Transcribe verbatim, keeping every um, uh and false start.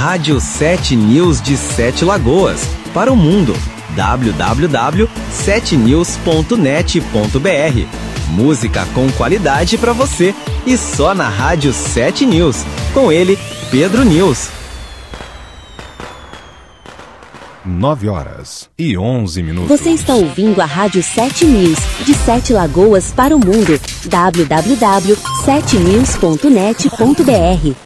Rádio sete News de Sete Lagoas, para o mundo. w w w ponto sete news ponto net ponto b r. Música com qualidade para você e só na Rádio sete News. Com ele, Pedro News. nove horas e onze minutos. Você está ouvindo a Rádio sete News, de Sete Lagoas para o mundo. w w w ponto sete news ponto net ponto b r.